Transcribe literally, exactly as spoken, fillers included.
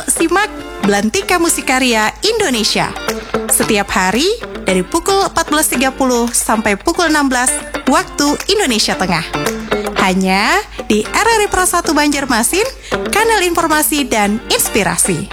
Yuk simak Belantika Musikaria Indonesia setiap hari dari pukul empat belas tiga puluh sampai pukul enam belas waktu Indonesia Tengah. Hanya di R R I Pro satu Banjarmasin, kanal informasi dan inspirasi.